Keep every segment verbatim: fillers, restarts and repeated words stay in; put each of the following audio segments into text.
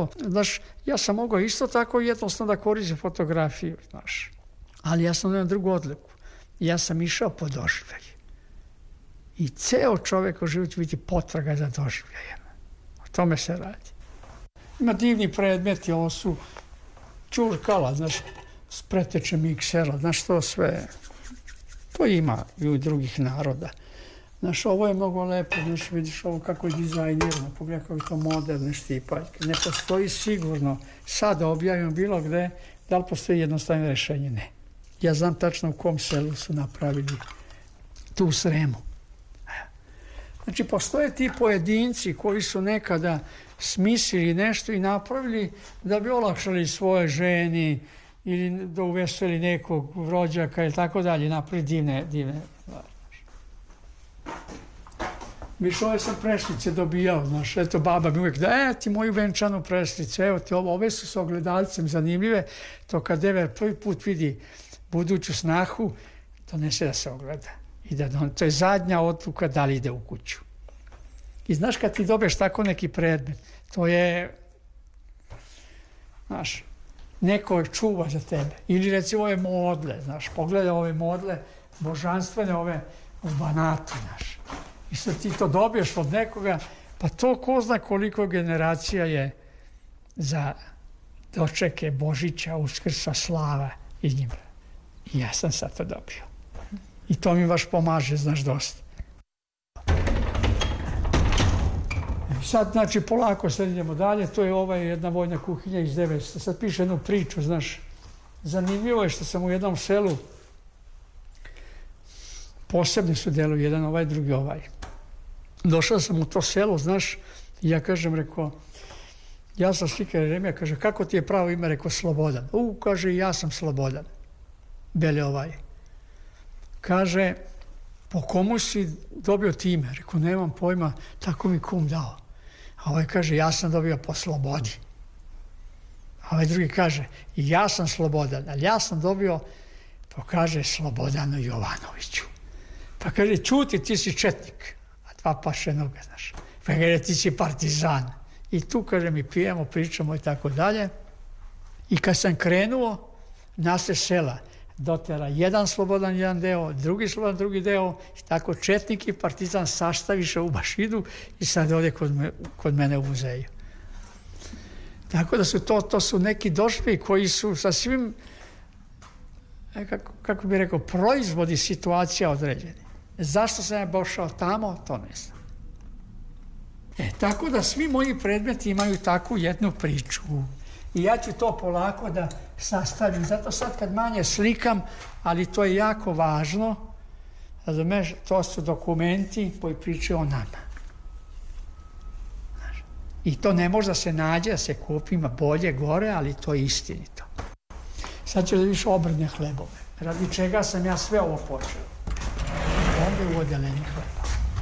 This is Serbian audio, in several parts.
bilo, znaš, ja sam mogao isto tako jednostavno da koristim fotografiju, znaš. Ali ja sam imao drugu odliku. Ja sam išao po doživljaje. I ceo čovjek u životu će biti potraga za doživljajem. O tome se radi. Ima divni predmeti, ovo su čurkala, znaš, s pretečem iksela, znaš, to sve, to ima i u drugih naroda. Znaš, ovo je mnogo lepo, znaš, vidiš ovo kako je dizajnirano, pogledaj kako je to moderne štipaljke. Ne postoji sigurno, sada objavim bilo gde, da li postoji jednostavno rešenje? Ne. Ja znam tačno u kom selu su napravili tu Sremu. Znači, postoje ti pojedinci koji su nekada smislili nešto i napravili da bi olakšali svoje ženi ili da uveseli nekog rođaka ili tako dalje, napravili divne, divne stvari. Miš, ove sam preslice dobijao, znaš, eto, baba mi uvijek da, e, ti moju venčanu preslicu, evo ti ovo, ove su s ogledalcem zanimljive, to kad Dever prvi put vidi buduću snahu, donese da se ogleda. I da don, to je zadnja odluka da li ide u kuću. I znaš, kad ti dobiješ tako neki predmet, to je, znaš, neko čuva za tebe. Ili recimo ove modle, znaš, pogledaj ove modle, božanstvene ove u Banatu, znaš. I sad ti to dobiješ od nekoga, pa to ko zna koliko generacija je za dočeke Božića, Uskrsa, slava i njima. I ja sam sad to dobio. I to mi baš pomaže, znaš, dosta. Sad, znači, polako sad idemo dalje, to je ova jedna vojna kuhinja iz devetsto. Sad piše jednu priču, znaš, zanimljivo je što sam u jednom selu, posebni su delovi, jedan ovaj, drugi ovaj. Došao sam u to selo, znaš, i ja kažem, rekao, ja sam Slikar Jeremija, kaže, kako ti je pravo ime, rekao, Slobodan. U, kaže, ja sam Slobodan. Bele ovaj. Kaže, po komu si dobio ti ime? Rekao, nemam pojma, tako mi kum dao. A ovaj kaže, ja sam dobio po slobodi. A ovaj drugi kaže, ja sam Slobodan, ali ja sam dobio, pa kaže, Slobodanu Jovanoviću. Pa kaže, čuti, ti si četnik. A dva paše noge, znaš. Pa kaže, ti si partizan. I tu, kaže, mi pijemo, pričamo i tako dalje. I kad sam krenuo, nasred sela, dotera jedan Slobodan jedan deo, drugi Slobodan drugi deo, i tako četnik i partizan sastaviše u Bašidu i sad ovdje kod, me, kod mene u muzeju. Tako da su to, to su neki doživljaji koji su sa svim, kako, kako bih rekao, proizvodi situacija određeni. Zašto sam ja došao tamo, to ne znam. E, tako da svi moji predmeti imaju takvu jednu priču. I ja ću to polako da sastavim. Zato sad kad manje slikam, ali to je jako važno, razumeš, to su dokumenti koji pričaju o nama. I to ne može da se nađe, da se kupi, ima bolje, gore, ali to je istinito. Sad ću da vidiš obrdne hlebove. Radi čega sam ja sve ovo počeo. Ovdje u odelenju hleba.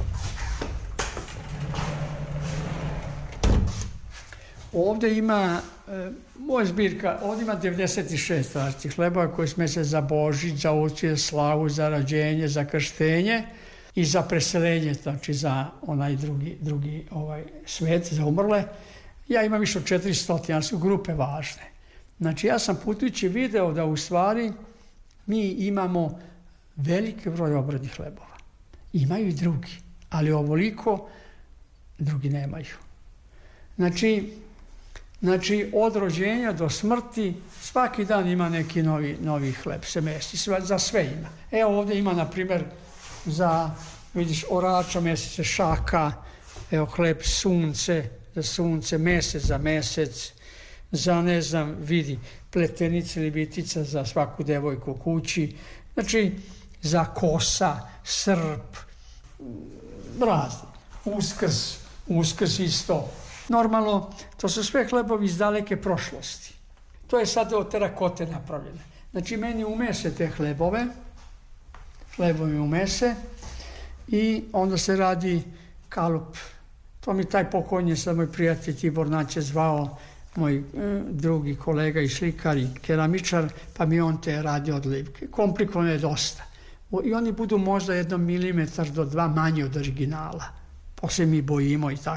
Ovdje ima, e, moja zbirka, ovdje ima devedeset šest različitih hlebova koji sme se za Božić, za Uskrs, slavu, za rađenje, za krštenje i za preseljenje, znači za onaj drugi, drugi ovaj svet, za umrle. Ja imam više od četiristo, ali su grupe važne. Znači ja sam putujući video da u stvari mi imamo veliki broj obrednih hlebova. Imaju i drugi, ali ovoliko drugi nemaju. Znači, Znači, od rođenja do smrti, svaki dan ima neki novi, novi hleb, se mesi, sve, za sve ima. Evo ovdje ima, na primjer, za, vidiš, orača mjeseca, šaka, evo hleb sunce, za sunce, mesec za mesec, za, ne znam, vidi, pletenice ili bitica za svaku devojku u kući, znači, za kosa, srp, razni, uskrs, uskrs isto. Normalno, to su sve hlebovi iz daleke prošlosti. To je sad od terakote napravljene. Znači, meni umese te hlebove, hlebovi umese i onda se radi kalup. To mi taj pokojnji sad moj prijatelj Tibor Naće zvao, moj eh, drugi kolega i slikar i keramičar, pa mi on te radi odlivke. Komplikovano je dosta. I oni budu možda jedno milimetar do dva manje od originala. Poslije mi bojimo i tako.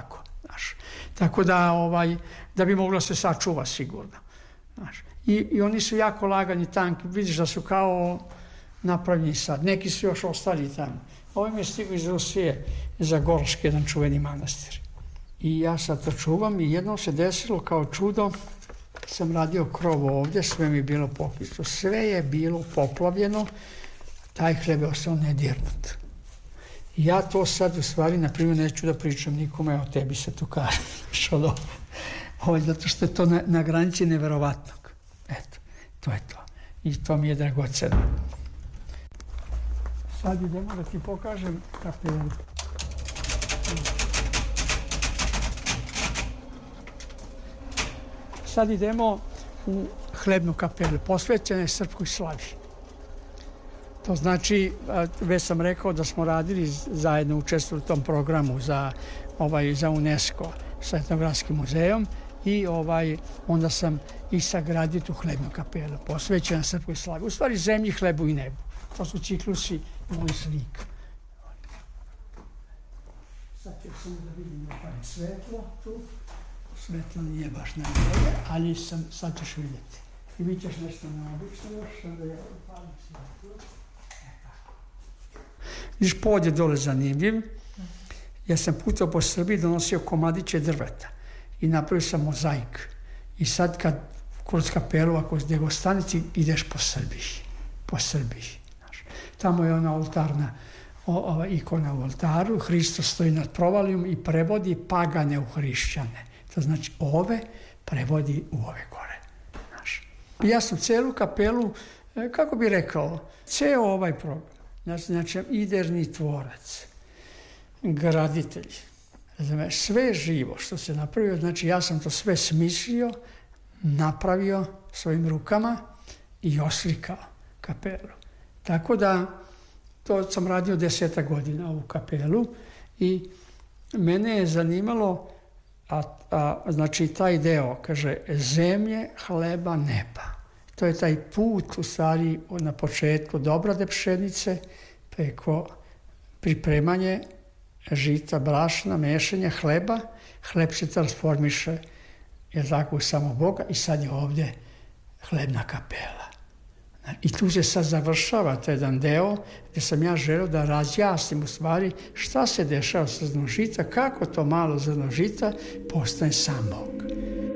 Znaš. Tako da, ovaj, da bi moglo se sačuva sigurno. Znaš. I, I oni su jako lagani, tanki, vidiš da su kao napravljeni sad. Neki su još ostali tamo. Ovo mi je stigo iz Rusije, za Gorski, jedan čuveni manastir. I ja sad to čuvam i jednom se desilo kao čudo, sam radio krov ovdje, sve mi je bilo pokristo. Sve je bilo poplavljeno, taj hleb je ostao nedirnut. I ja to sad u stvari, na primjer, neću da pričam nikome, o tebi se to kažem. Što ovo, zato što je to na, na granici neverovatnog. Eto, to je to. I to mi je dragoceno. Sad idemo da ti pokažem kapelu. Sad idemo u hlebnu kapelu, posvećene Srpskoj slavi. To znači, već sam rekao da smo radili zajedno, učestvovali u tom programu za, ovaj, za UNESCO sa Etnogradskim muzejom i ovaj, onda sam i sagradio tu hlebnu kapelu, posvećena Srpskoj slavi. U stvari zemlji, hlebu i nebu. To su ciklusi mojih slika. Sad ću samo da vidim da je svetlo tu. Svetlo nije baš najbolje, ali sam, sad ćeš vidjeti. I vi ćeš nešto neobično još, onda ja upalim svetlo. E tako. Viš, pod je dole zanimljiv. Ja sam putao po Srbiji, donosio komadiće drveta i napravio sam mozaik. I sad kad kroz kapelu, ako gdje go stanici, ideš po Srbiji. Po Srbiji. Znaš. Tamo je ona oltarna o, ova ikona u oltaru. Hristos stoji nad provalijom i prevodi pagane u hrišćane. To znači ove prevodi u ove gore. Znaš. Ja sam celu kapelu, kako bi rekao, ceo ovaj program, znači idejni tvorac, graditelj, znači, sve živo što se napravio, znači ja sam to sve smislio, napravio svojim rukama i oslikao kapelu. Tako da to sam radio deseta godina ovu kapelu i mene je zanimalo, a, a znači taj deo, kaže, zemlje, hleba, neba. To je taj put, u stvari, na početku od obrade pšenice, preko pripremanje žita, brašna, mešanja hleba. Hleb se transformiše, je tako, u samo Boga i sad je ovdje hlebna kapela. I tu se sad završava taj jedan deo gdje sam ja želeo da razjasnim u stvari šta se dešava sa zrnom žita, kako to malo zrno žita postane sam Bog.